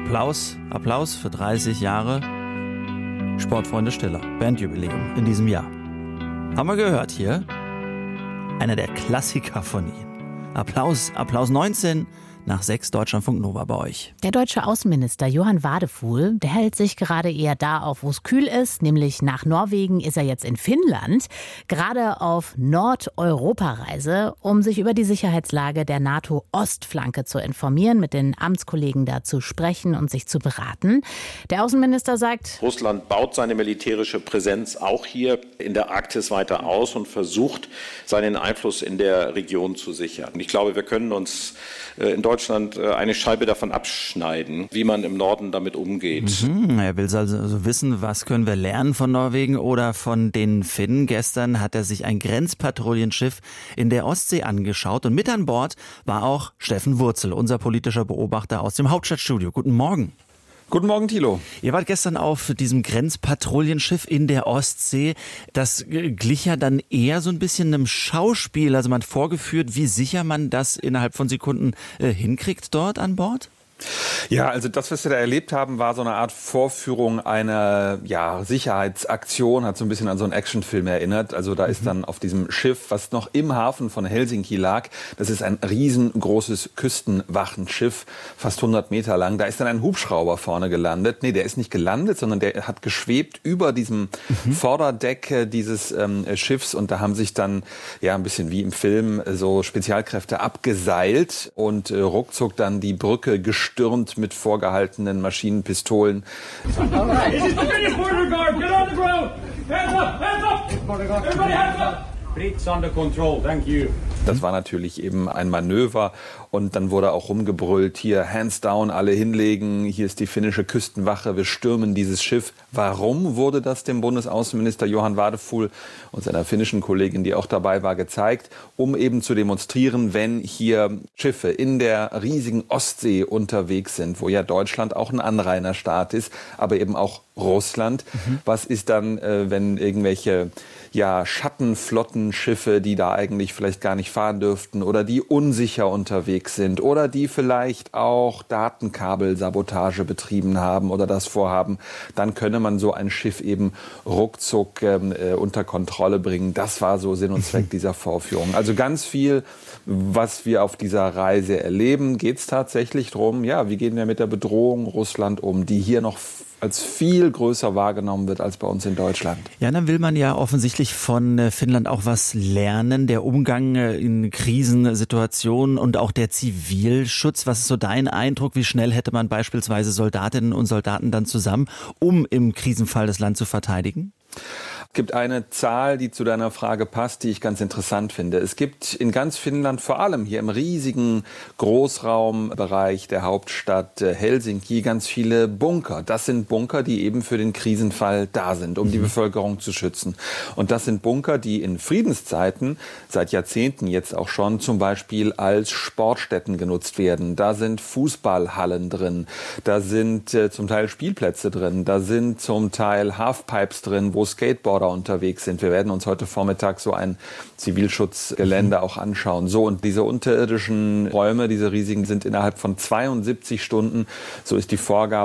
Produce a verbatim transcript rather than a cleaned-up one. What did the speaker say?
Applaus, Applaus für dreißig Jahre Sportfreunde Stiller, Bandjubiläum in diesem Jahr. Haben wir gehört hier? Einer der Klassiker von Ihnen. Applaus, Applaus neunzehn nach sechs Deutschlandfunk Nova bei euch. Der deutsche Außenminister Johann Wadefuhl, der hält sich gerade eher da auf, wo es kühl ist, nämlich nach Norwegen ist er jetzt in Finnland, gerade auf Nordeuropareise, um sich über die Sicherheitslage der NATO-Ostflanke zu informieren, mit den Amtskollegen da zu sprechen und sich zu beraten. Der Außenminister sagt, Russland baut seine militärische Präsenz auch hier in der Arktis weiter aus und versucht, seinen Einfluss in der Region zu sichern. Ich glaube, wir können uns in Deutschland Deutschland eine Scheibe davon abschneiden, wie man im Norden damit umgeht. Mhm, er will also wissen, was können wir lernen von Norwegen oder von den Finnen. Gestern hat er sich ein Grenzpatrouillenschiff in der Ostsee angeschaut und mit an Bord war auch Steffen Wurzel, unser politischer Beobachter aus dem Hauptstadtstudio. Guten Morgen. Guten Morgen, Thilo. Ihr wart gestern auf diesem Grenzpatrouillenschiff in der Ostsee. Das glich ja dann eher so ein bisschen einem Schauspiel. Also man hat vorgeführt, wie sicher man das innerhalb von Sekunden äh, hinkriegt dort an Bord? Ja, also das, was wir da erlebt haben, war so eine Art Vorführung einer ja, Sicherheitsaktion, hat so ein bisschen an so einen Actionfilm erinnert. Also da ist dann auf diesem Schiff, was noch im Hafen von Helsinki lag, das ist ein riesengroßes Küstenwachenschiff, fast hundert Meter lang, da ist dann ein Hubschrauber vorne gelandet. Nee, der ist nicht gelandet, sondern der hat geschwebt über diesem mhm. Vorderdeck dieses ähm, Schiffs und da haben sich dann ja ein bisschen wie im Film so Spezialkräfte abgeseilt und äh, ruckzuck dann die Brücke gestürzt. Stürmt mit vorgehaltenen Maschinenpistolen. Das war natürlich eben ein Manöver und dann wurde auch rumgebrüllt, hier hands down, alle hinlegen, hier ist die finnische Küstenwache, wir stürmen dieses Schiff. Warum wurde das dem Bundesaußenminister Johann Wadefuhl und seiner finnischen Kollegin, die auch dabei war, gezeigt? Um eben zu demonstrieren, wenn hier Schiffe in der riesigen Ostsee unterwegs sind, wo ja Deutschland auch ein Anrainerstaat ist, aber eben auch Russland. Mhm. Was ist dann, äh, wenn irgendwelche ja, Schattenflottenschiffe, die da eigentlich vielleicht gar nicht fahren dürften oder die unsicher unterwegs sind oder die vielleicht auch Datenkabelsabotage betrieben haben oder das vorhaben, dann könne man so ein Schiff eben ruckzuck äh, unter Kontrolle bringen. Das war so Sinn und Zweck dieser Vorführung. Also ganz viel, was wir auf dieser Reise erleben, geht es tatsächlich darum, ja, wie gehen wir mit der Bedrohung Russland um, die hier noch als viel größer wahrgenommen wird als bei uns in Deutschland. Ja, dann will man ja offensichtlich von Finnland auch was lernen. Der Umgang in Krisensituationen und auch der Zivilschutz. Was ist so dein Eindruck? Wie schnell hätte man beispielsweise Soldatinnen und Soldaten dann zusammen, um im Krisenfall das Land zu verteidigen? Es gibt eine Zahl, die zu deiner Frage passt, die ich ganz interessant finde. Es gibt in ganz Finnland, vor allem hier im riesigen Großraumbereich der Hauptstadt Helsinki, ganz viele Bunker. Das sind Bunker, die eben für den Krisenfall da sind, um die Bevölkerung zu schützen. Und das sind Bunker, die in Friedenszeiten seit Jahrzehnten jetzt auch schon zum Beispiel als Sportstätten genutzt werden. Da sind Fußballhallen drin, da sind äh, zum Teil Spielplätze drin, da sind zum Teil Halfpipes drin, wo Skateboarder unterwegs sind. Wir werden uns heute Vormittag so ein Zivilschutzgelände auch anschauen. So, und diese unterirdischen Räume, diese riesigen, sind innerhalb von zweiundsiebzig Stunden, so ist die Vorgabe,